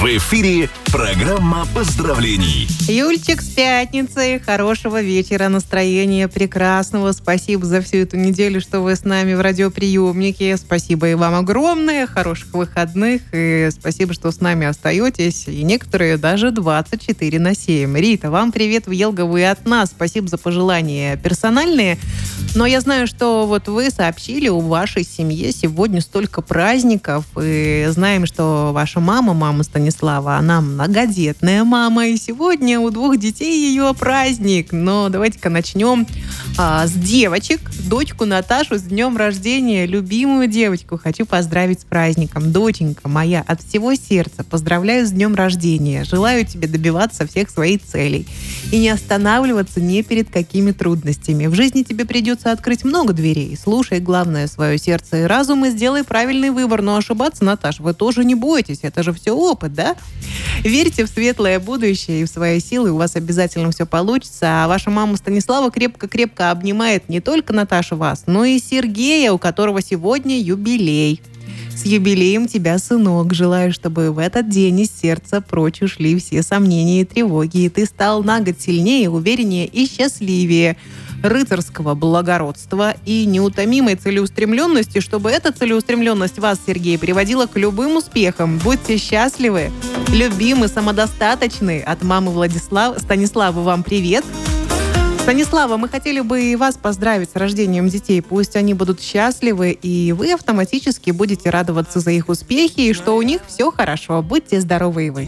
В эфире программа поздравлений. Юльчик, с пятницей. Хорошего вечера, настроения прекрасного. Спасибо за всю эту неделю, что вы с нами в радиоприемнике. Спасибо и вам огромное. Хороших выходных. И спасибо, что с нами остаетесь. И некоторые даже 24/7. Рита, вам привет в Елгову и от нас. Спасибо за пожелания персональные. Но я знаю, что вот вы сообщили, у вашей семьи сегодня столько праздников. И знаем, что ваша мама Станислава, она многодетная мама, и сегодня у 2 детей ее праздник. Но давайте-ка начнем с девочек. Дочку Наташу с днем рождения, любимую девочку, хочу поздравить с праздником. Доченька моя, от всего сердца поздравляю с днем рождения. Желаю тебе добиваться всех своих целей и не останавливаться ни перед какими трудностями. В жизни тебе придется открыть много дверей. Слушай, главное, свое сердце и разум и сделай правильный выбор. Но ошибаться, Наташ, вы тоже не бойтесь. Это же все опыт, да? Верьте в светлое будущее и в свои силы. У вас обязательно все получится. А ваша мама Станислава крепко-крепко обнимает не только Наташу вас, но и Сергея, у которого сегодня юбилей. С юбилеем тебя, сынок. Желаю, чтобы в этот день из сердца прочь ушли все сомнения и тревоги, и ты стал на год сильнее, увереннее и счастливее. Рыцарского благородства и неутомимой целеустремленности, чтобы эта целеустремленность вас, Сергей, приводила к любым успехам. Будьте счастливы, любимы, самодостаточны. От мамы Станиславы вам привет. Станислава, мы хотели бы и вас поздравить с рождением детей. Пусть они будут счастливы, и вы автоматически будете радоваться за их успехи, и что у них все хорошо. Будьте здоровы и вы.